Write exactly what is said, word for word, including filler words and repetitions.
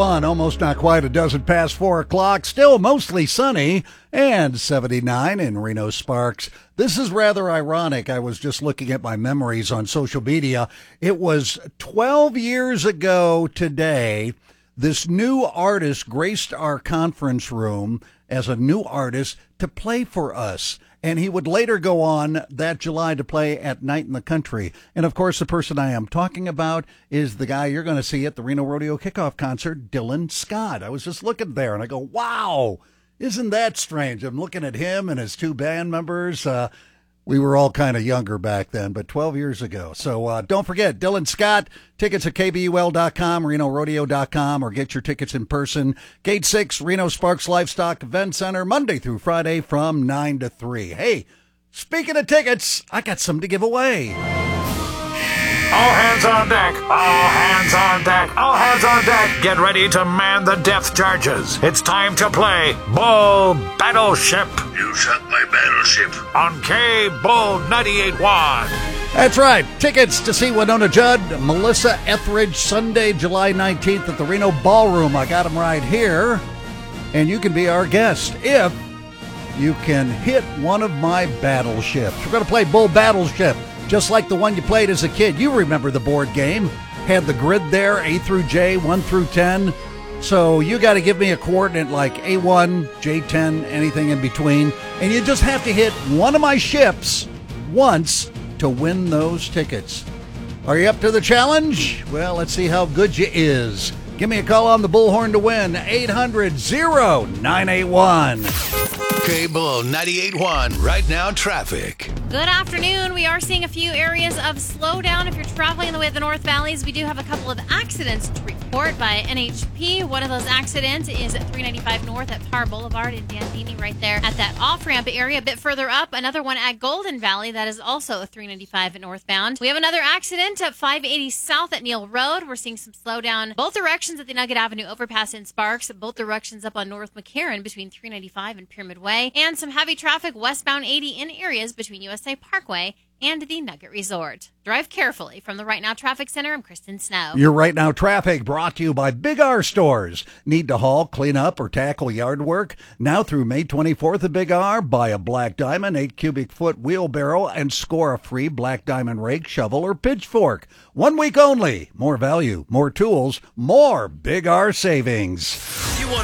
On almost not quite a dozen past four o'clock, still mostly sunny, and seventy-nine in Reno Sparks. This is rather ironic. I was just looking at my memories on social media. It was twelve years ago today, this new artist graced our conference room as a new artist to play for us. And he would later go on that July to play at Night in the Country. And, of course, the person I am talking about is the guy you're going to see at the Reno Rodeo Kickoff Concert, Dylan Scott. I was just looking there, and I go, wow, isn't that strange? I'm looking at him and his two band members. Uh, we were all kind of younger back then, but twelve years ago. So uh, don't forget, Dylan Scott, tickets at K B U L dot com, Reno Rodeo dot com, or get your tickets in person. Gate six, Reno Sparks Livestock Event Center, Monday through Friday from nine to three. Hey, speaking of tickets, I got some to give away. All hands on deck, all hands on deck, all hands on deck. Get ready to man the depth charges. It's time to play Bull Battleship. You shot my battleship. On K Bull ninety-eight point one. That's right. Tickets to see Winona Judd, Melissa Etheridge, Sunday, July nineteenth at the Reno Ballroom. I got them right here. And you can be our guest if you can hit one of my battleships. We're going to play Bull Battleship, just like the one you played as a kid. You remember the board game. Had the grid there, A through J, one through ten. So you got to give me a coordinate like A one, J ten, anything in between. And you just have to hit one of my ships once to win those tickets. Are you up to the challenge? Well, let's see how good you is. Give me a call on the bullhorn to win. eight hundred, oh nine eight one. K Bull ninety-eight point one. Right now, traffic. Good afternoon. We are seeing a few areas of slowdown if you're traveling on the way to the North Valleys. We do have a couple of accidents to report by N H P. One of those accidents is at three ninety-five North at Parr Boulevard in Dandini, right there at that off-ramp area. A bit further up, another one at Golden Valley. That is also three ninety-five northbound. We have another accident at five eighty South at Neal Road. We're seeing some slowdown both directions at the Nugget Avenue overpass in Sparks, both directions up on North McCarran between three ninety-five and Pyramid Way, and some heavy traffic westbound eighty in areas between U S A Parkway and the Nugget Resort. Drive carefully. From the Right Now Traffic Center, I'm Kristen Snow. Your Right Now Traffic brought to you by Big R Stores. Need to haul, clean up, or tackle yard work? Now through May twenty-fourth at Big R, buy a Black Diamond eight cubic foot wheelbarrow and score a free Black Diamond rake, shovel, or pitchfork. One week only. More value, more tools, more Big R savings. You want